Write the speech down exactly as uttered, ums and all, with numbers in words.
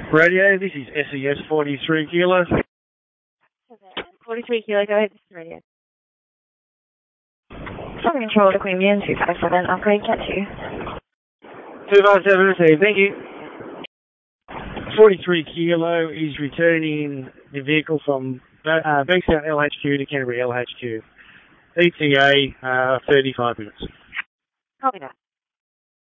Radio, this is S E S forty-three Kilo. forty-three Kilo, go ahead, this is radio. Southern Control to Queen Mean, two five seven, upgrade, get you. two five seven, received, thank you. forty-three Kilo is returning the vehicle from uh, Bankstown L H Q to Canterbury L H Q. E T A, uh, thirty-five minutes. Copy that.